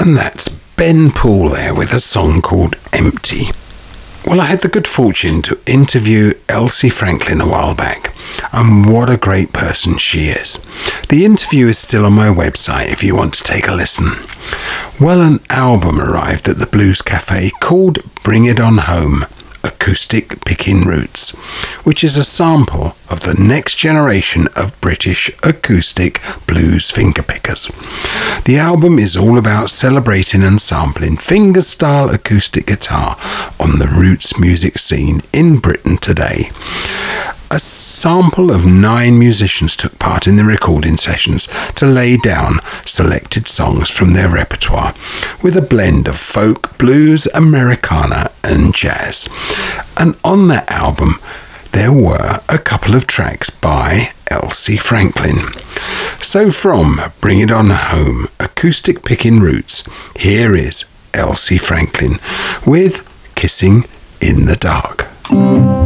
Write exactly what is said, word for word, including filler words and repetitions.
And that's Ben Poole there with a song called Empty. Well, I had the good fortune to interview Elsie Franklin a while back, and what a great person she is. The interview is still on my website if you want to take a listen. Well, an album arrived at the Blues Cafe called Bring It On Home, Acoustic Picking Roots, which is a sample of the next generation of British acoustic blues fingerpickers. The album is all about celebrating and sampling fingerstyle acoustic guitar on the roots music scene in Britain today. A sample of nine musicians took part in the recording sessions to lay down selected songs from their repertoire, with a blend of folk, blues, Americana and jazz. And on that album there were a couple of tracks by Elsie Franklin. So from Bring It On Home, Acoustic Picking Roots, here is Elsie Franklin with Kissing in the Dark.